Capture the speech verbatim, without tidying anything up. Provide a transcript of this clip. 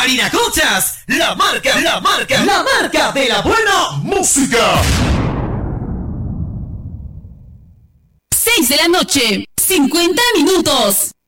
Viracostas, la marca, la marca, la marca de la buena música. seis de la noche, cincuenta minutos.